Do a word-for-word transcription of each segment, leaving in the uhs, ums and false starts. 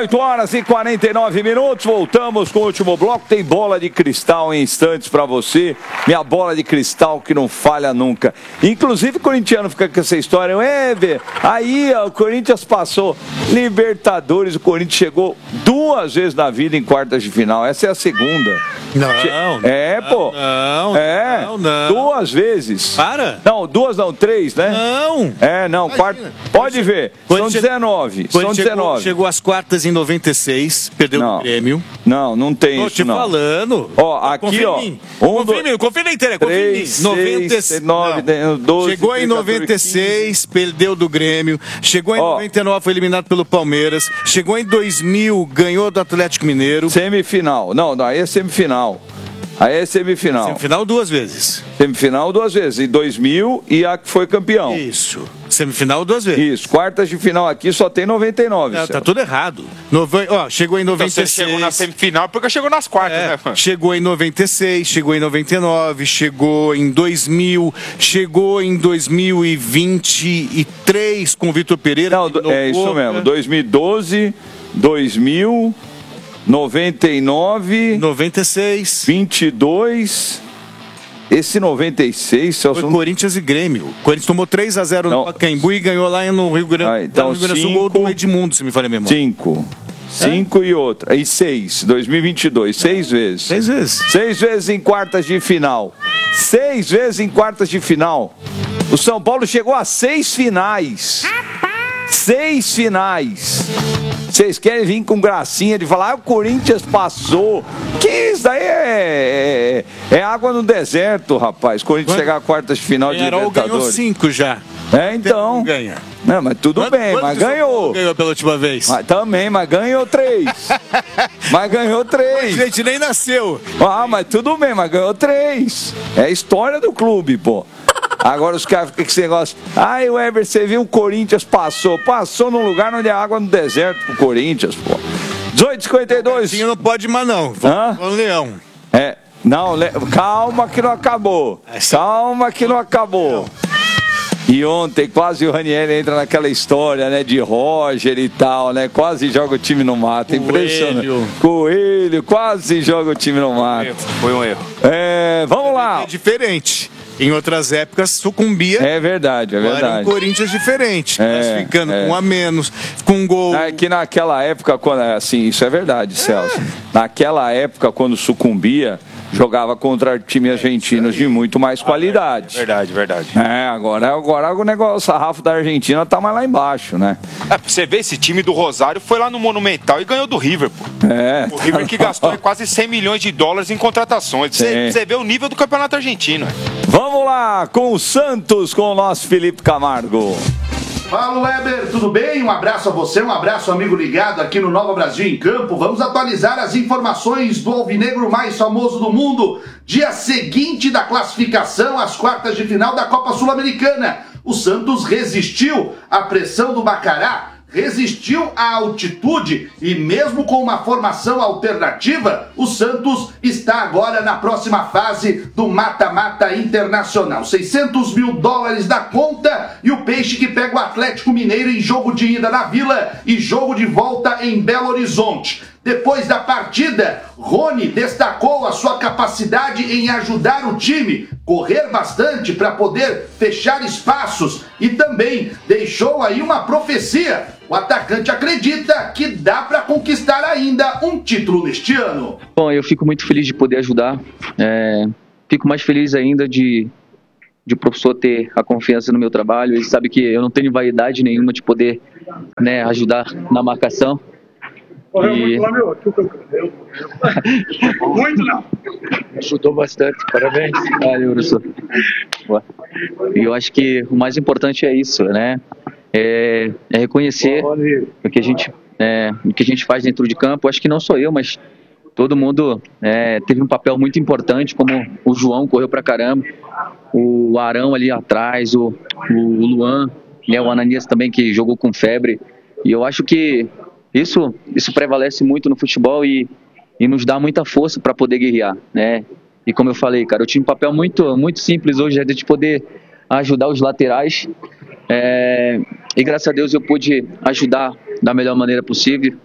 dezoito horas e quarenta e nove minutos, voltamos com o último bloco. Tem bola de cristal em instantes pra você. Minha bola de cristal que não falha nunca. Inclusive o corintiano fica com essa história. É, aí ó, o Corinthians passou Libertadores, o Corinthians chegou duas vezes na vida em quartas de final. Essa é a segunda. Não, é, não, pô. Não, é, não, não. Duas vezes. Para. Não, duas não, três, né? Não. É, não, quarta. Pode ver. São dezenove. São dezenove. Chegou às quartas em noventa e seis, perdeu não. o Grêmio. Não, não tem Tô isso, te não. falando. Ó, aqui, confia ó. Em mim. Um, confia, dois, confia na inteira, confia três, em mim. noventa, seis, nove, doze, chegou em noventa e seis, perdeu do Grêmio. Chegou em ó, noventa e nove, foi eliminado pelo Palmeiras. Chegou em dois mil, ganhou do Atlético Mineiro. Semifinal. Não, não, aí é semifinal. Aí é semifinal. Semifinal duas vezes. Semifinal duas vezes. Em dois mil e a que foi campeão. Isso. Semifinal duas vezes. Isso. Quartas de final aqui só tem noventa e nove. Não, tá tudo errado. Nove... Ó, chegou em noventa e seis. Então, você chegou na semifinal porque chegou nas quartas, é, né, mano? Chegou em noventa e seis, chegou em noventa e nove, chegou em dois mil, chegou em dois mil e vinte e três com o Vitor Pereira. Não, é isso mesmo. dois mil e doze, dois mil... noventa e nove, noventa e seis, vinte e dois. Esse noventa e seis, Celso. Foi Corinthians e Grêmio. O Corinthians tomou três a zero no Pacaembu e ganhou lá no Rio Grande, ah, então, no Rio Grande do Sul, gol do Edmundo, se me falha a memória. cinco. Cinco é? E outra. E seis, dois mil e vinte e dois. Seis vezes. Seis vezes. Seis vezes em quartas de final. Seis vezes em quartas de final. O São Paulo chegou a seis finais. Seis finais. Vocês querem vir com gracinha de falar, ah, o Corinthians passou. Que isso daí é, é, é água no deserto, rapaz. Corinthians chegar a quartas de final de Libertadores. ganhou cinco já. É, então. Não ganha. Não, mas tudo quanto, bem, quanto mas ganhou. Ganhou pela última vez. Mas, também, mas ganhou três. Mas ganhou três. A gente nem nasceu. Ah, mas tudo bem, mas ganhou três. É a história do clube, pô. Agora os caras ficam com esse negócio. Ai, Weber, você viu o Corinthians passou. Passou num lugar onde é água no deserto pro Corinthians, pô. dezoito e cinquenta e dois. Não pode mais, não. Hã? Vamos, Leão. É. Não, le... calma que não acabou. Calma que não acabou. E ontem quase o Ranieri entra naquela história, né, de Roger e tal, né? Quase joga o time no mato. Impressionante. Coelho, quase joga o time no mato. Foi um erro. É, vamos lá. É diferente. Em outras épocas sucumbia. É verdade, é verdade. Era um Corinthians diferente, é, classificando é. com um a menos, com um gol. É que naquela época, quando, assim, isso é verdade, Celso. Naquela época, quando sucumbia, jogava contra times argentinos de muito mais qualidade. Verdade, verdade. É, agora, agora o negócio, o sarrafo da Argentina tá mais lá embaixo, né? É, pra você ver, esse time do Rosário foi lá no Monumental e ganhou do River, pô. É. O River que gastou quase cem milhões de dólares em contratações. Você, você vê o nível do campeonato argentino. Vamos lá com o Santos, com o nosso Felipe Camargo. Fala, Weber, tudo bem? Um abraço a você, um abraço, amigo ligado aqui no Nova Brasil em Campo. Vamos atualizar as informações do alvinegro mais famoso do mundo. Dia seguinte da classificação às quartas de final da Copa Sul-Americana. O Santos resistiu à pressão do Macará, resistiu à altitude e mesmo com uma formação alternativa, o Santos está agora na próxima fase do mata-mata internacional. seiscentos mil dólares da conta e o Peixe que pega o Atlético Mineiro em jogo de ida na Vila e jogo de volta em Belo Horizonte. Depois da partida, Rony destacou a sua capacidade em ajudar o time, correr bastante para poder fechar espaços e também deixou aí uma profecia. O atacante acredita que dá para conquistar ainda um título neste ano. Bom, eu fico muito feliz de poder ajudar. É, fico mais feliz ainda de, de o professor ter a confiança no meu trabalho. Ele sabe que eu não tenho vaidade nenhuma de poder, né, ajudar na marcação. Correu e... muito lá, meu. Muito não. Chutou bastante, parabéns. Valeu, professor. E eu acho que o mais importante é isso, né? É, é reconhecer o que a gente, é, o que a gente faz dentro de campo. Acho que não sou eu, mas todo mundo é, teve um papel muito importante, como o João correu pra caramba, o Arão ali atrás, o, o Luan, né, o Ananias também, que jogou com febre. E eu acho que isso, isso prevalece muito no futebol e, e nos dá muita força para poder guerrear, né? E como eu falei, cara, eu tinha um papel muito, muito simples hoje, é de poder ajudar os laterais. É, e graças a Deus eu pude ajudar da melhor maneira possível.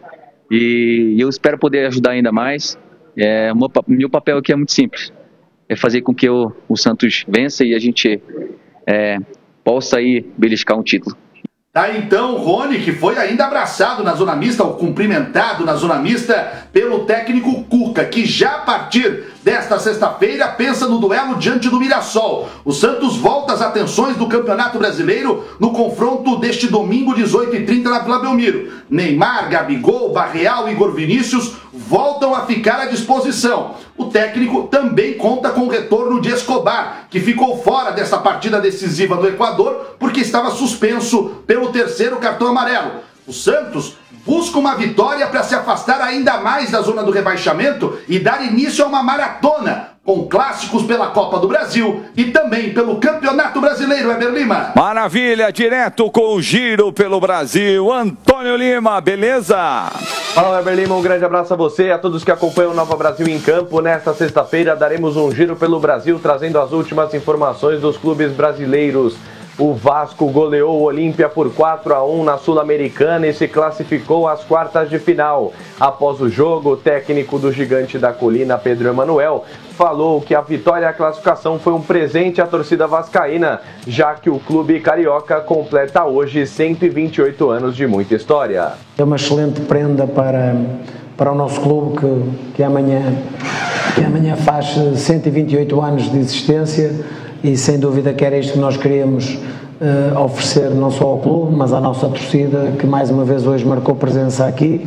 E eu espero poder ajudar ainda mais. É, meu, meu papel aqui é muito simples. É fazer com que o, o Santos vença e a gente é, possa aí beliscar um título. Tá, então, o Rony, que foi ainda abraçado na zona mista, ou cumprimentado na zona mista pelo técnico Cuca, que já a partir desta sexta-feira pensa no duelo diante do Mirassol. O Santos volta às atenções do Campeonato Brasileiro no confronto deste domingo, dezoito e trinta, na Vila Belmiro. Neymar, Gabigol, Barreal e Igor Vinícius voltam a ficar à disposição. O técnico também conta com o retorno de Escobar, que ficou fora dessa partida decisiva do Equador porque estava suspenso pelo terceiro cartão amarelo. O Santos busca uma vitória para se afastar ainda mais da zona do rebaixamento e dar início a uma maratona, com clássicos pela Copa do Brasil e também pelo Campeonato Brasileiro, Weber Lima. Maravilha, direto com o Giro pelo Brasil. Antônio Lima, beleza? Fala, Weber Lima, um grande abraço a você e a todos que acompanham o Nova Brasil em Campo. Nesta sexta-feira daremos um giro pelo Brasil, trazendo as últimas informações dos clubes brasileiros. O Vasco goleou o Olímpia por quatro a um na Sul-Americana e se classificou às quartas de final. Após o jogo, o técnico do Gigante da Colina, Pedro Emanuel, falou que a vitória e a classificação foi um presente à torcida vascaína, já que o clube carioca completa hoje cento e vinte e oito anos de muita história. É uma excelente prenda para, para o nosso clube, que, que, amanhã, que amanhã faz cento e vinte e oito anos de existência. E sem dúvida que era isto que nós queríamos uh, oferecer não só ao clube, mas à nossa torcida, que mais uma vez hoje marcou presença aqui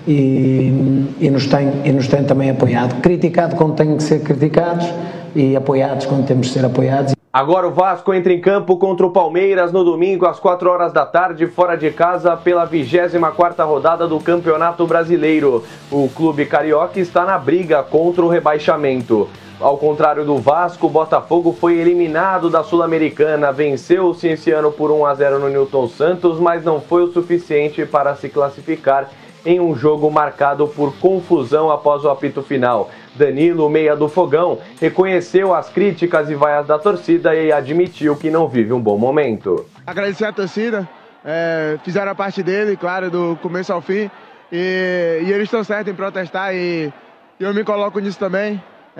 e, e, nos, tem, e nos tem também apoiado. Criticado quando tem que ser criticados e apoiados quando temos de ser apoiados. Agora o Vasco entra em campo contra o Palmeiras no domingo às quatro horas da tarde, fora de casa, pela vigésima quarta rodada do Campeonato Brasileiro. O clube carioca está na briga contra o rebaixamento. Ao contrário do Vasco, o Botafogo foi eliminado da Sul-Americana, venceu o Cienciano por um a zero no Newton Santos, mas não foi o suficiente para se classificar em um jogo marcado por confusão após o apito final. Danilo, meia do Fogão, reconheceu as críticas e vaias da torcida e admitiu que não vive um bom momento. Agradecer a torcida, é, fizeram a parte dele, claro, do começo ao fim, e, e eles estão certos em protestar e eu me coloco nisso também.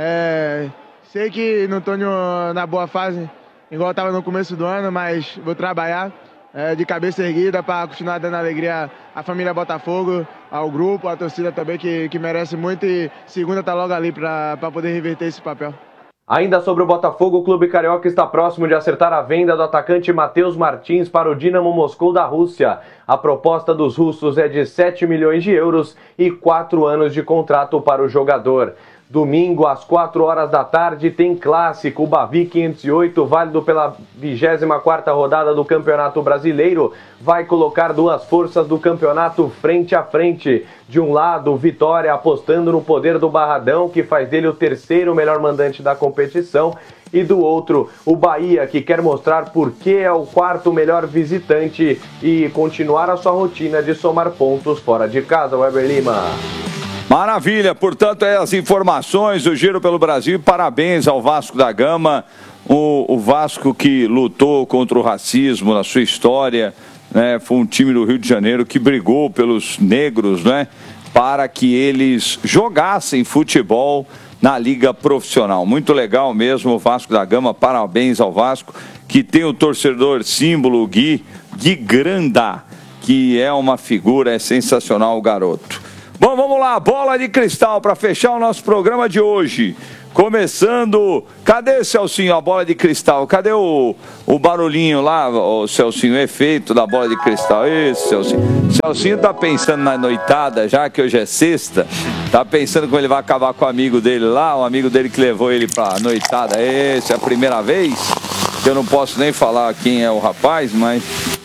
É, sei que não estou na boa fase, igual estava no começo do ano, mas vou trabalhar é, de cabeça erguida para continuar dando alegria à família Botafogo, ao grupo, à torcida também, que, que merece muito, e segunda está logo ali para poder reverter esse papel. Ainda sobre o Botafogo, o clube carioca está próximo de acertar a venda do atacante Matheus Martins para o Dinamo Moscou da Rússia. A proposta dos russos é de sete milhões de euros e quatro anos de contrato para o jogador. Domingo, às quatro horas da tarde, tem clássico. O Bavi quinhentos e oito, válido pela vigésima quarta rodada do Campeonato Brasileiro, vai colocar duas forças do campeonato frente a frente. De um lado, o Vitória apostando no poder do Barradão, que faz dele o terceiro melhor mandante da competição. E do outro, o Bahia, que quer mostrar por que é o quarto melhor visitante e continuar a sua rotina de somar pontos fora de casa. Weber Lima. Maravilha, portanto, é as informações do Giro pelo Brasil. Parabéns ao Vasco da Gama, o, o Vasco que lutou contra o racismo na sua história, né? Foi um time do Rio de Janeiro que brigou pelos negros, né? Para que eles jogassem futebol na liga profissional. Muito legal mesmo o Vasco da Gama, parabéns ao Vasco, que tem o torcedor símbolo Gui, Gui Granda, que é uma figura, é sensacional o garoto. Bom, vamos lá, bola de cristal para fechar o nosso programa de hoje. Começando, cadê, Celcinho, a bola de cristal? Cadê o, o barulhinho lá, o Celcinho, o efeito da bola de cristal? Esse, Celcinho. Celcinho tá pensando na noitada, já que hoje é sexta. Tá pensando como ele vai acabar com o amigo dele lá, o amigo dele que levou ele pra noitada. Esse é a primeira vez. Eu não posso nem falar quem é o rapaz, mas...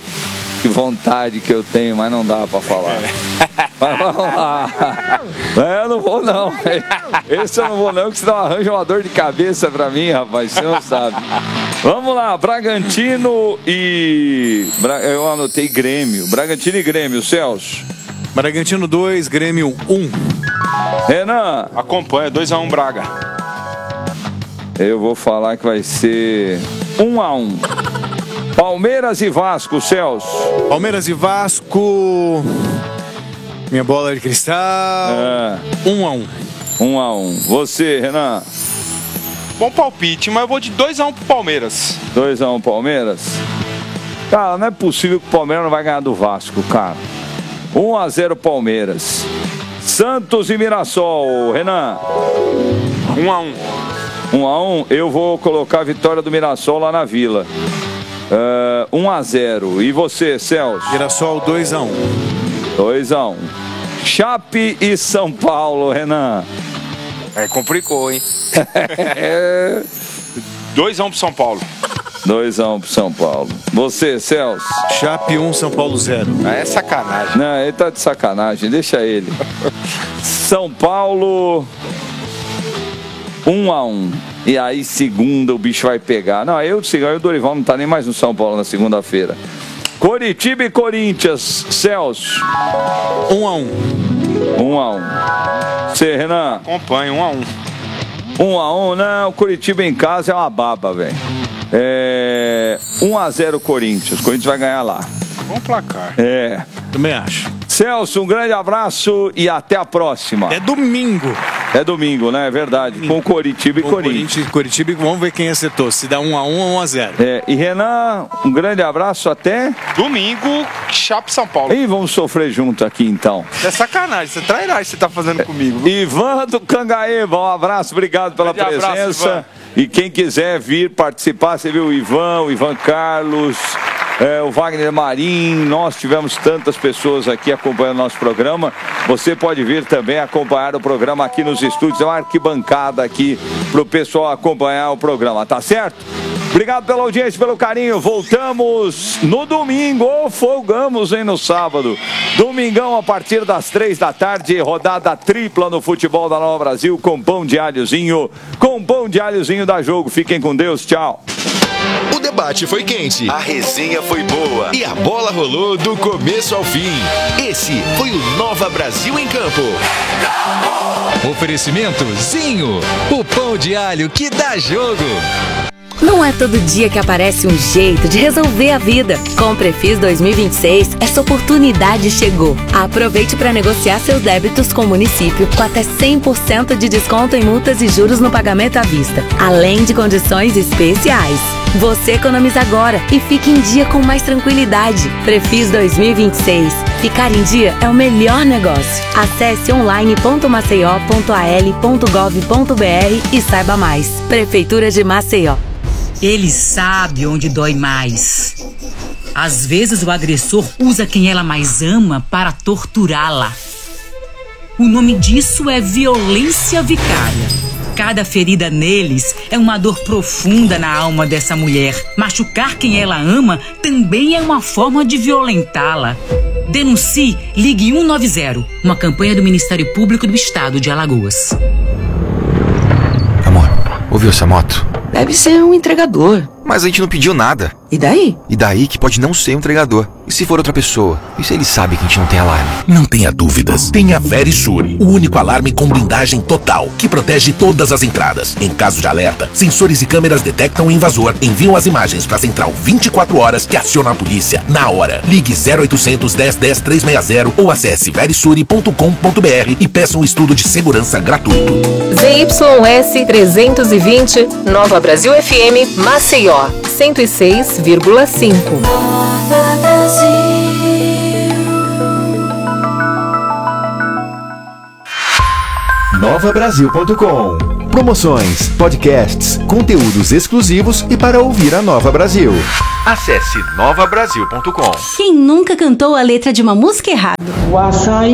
que vontade que eu tenho, mas não dá pra falar. Mas vamos lá. É, eu não vou não. Esse eu não vou não, que senão arranja uma dor de cabeça pra mim, rapaz. Você não sabe. Vamos lá, Bragantino e... Eu anotei Grêmio. Bragantino e Grêmio, Celso. Bragantino dois, Grêmio um. Renan. Acompanha, dois a um Braga. Eu vou falar que vai ser um a um. Palmeiras e Vasco, Celso. Palmeiras e Vasco... Minha bola de cristal. É. Um a um. Um a um. Você, Renan? Bom palpite, mas eu vou de dois a um pro Palmeiras. dois a um Palmeiras? Cara, não é possível que o Palmeiras não vai ganhar do Vasco, cara. um a zero Palmeiras. Santos e Mirassol, Renan. um a um. um a um, eu vou colocar a vitória do Mirassol lá na Vila. Uh, um a zero. E você, Celso? Mirassol dois a um. dois a um. Chape e São Paulo, Renan. É, complicou, hein? dois a um pro São Paulo. dois a um pro São Paulo. Você, Celso? Chape um, São Paulo zero. É sacanagem. Não, ele tá de sacanagem, deixa ele. São Paulo um a um. E aí, segunda, o bicho vai pegar. Não, eu, o Dorival não tá nem mais no São Paulo na segunda-feira. Coritiba e Corinthians, Celso. um a um. um a um. Você, Renan? Acompanha, um a um. um a um, não, Coritiba em casa é uma baba, velho. É, um a zero Corinthians. Corinthians vai ganhar lá. Bom placar. É. Também acho. Celso, um grande abraço e até a próxima. É domingo. É domingo, né? É verdade. Com Coritiba e Com Corinthians. Coritiba, vamos ver quem acertou. Se dá um a um ou um a zero. É, e Renan, um grande abraço até... Domingo, Chape São Paulo. E vamos sofrer junto aqui, então. É sacanagem, você trairá você tá fazendo comigo. Ivan do Cangaíba, um abraço, obrigado pela Grande presença. abraço, Ivan. E quem quiser vir participar, você viu o Ivan, o Ivan Carlos, é, o Wagner Marim, nós tivemos tantas pessoas aqui acompanhando nosso programa. Você pode vir também acompanhar o programa aqui nos estúdios, é uma arquibancada aqui para o pessoal acompanhar o programa, tá certo? Obrigado pela audiência, pelo carinho. Voltamos no domingo ou folgamos, hein, no sábado. Domingão a partir das três da tarde, rodada tripla no futebol da Nova Brasil com pão de alhozinho, com pão de alhozinho da Jogo. Fiquem com Deus, tchau. O debate foi quente, a resenha foi boa e a bola rolou do começo ao fim. Esse foi o Nova Brasil em Campo. Oferecimento Zinho, o pão de alho que dá jogo. Não é todo dia que aparece um jeito de resolver a vida. Com o Prefis dois mil e vinte e seis, essa oportunidade chegou. Aproveite para negociar seus débitos com o município com até cem por cento de desconto em multas e juros no pagamento à vista, além de condições especiais. Você economiza agora e fique em dia com mais tranquilidade. Prefis dois mil e vinte e seis. Ficar em dia é o melhor negócio. Acesse online ponto maceió ponto a l ponto gov ponto b r e saiba mais. Prefeitura de Maceió. Ele sabe onde dói mais. Às vezes o agressor usa quem ela mais ama para torturá-la. O nome disso é violência vicária. Cada ferida neles é uma dor profunda na alma dessa mulher. Machucar quem ela ama também é uma forma de violentá-la. Denuncie, ligue um nove zero, uma campanha do Ministério Público do Estado de Alagoas. Amor, ouviu essa moto? Deve ser um entregador. Mas a gente não pediu nada. E daí? E daí que pode não ser um entregador. E se for outra pessoa? E se ele sabe que a gente não tem alarme? Não tenha dúvidas. Tenha Verisure, o único alarme com blindagem total, que protege todas as entradas. Em caso de alerta, sensores e câmeras detectam o invasor, enviam as imagens para a central vinte e quatro horas que aciona a polícia na hora. Ligue zero oitocentos, dez, dez, trezentos e sessenta ou acesse verisure ponto com ponto b r e peça um estudo de segurança gratuito. Z Y S trezentos e vinte, Nova Brasil F M, Maceió. cento e seis vírgula cinco. nova brasil ponto com. Promoções, podcasts, conteúdos exclusivos e para ouvir a Nova Brasil. Acesse nova brasil ponto com. Quem nunca cantou a letra de uma música errada? O açaí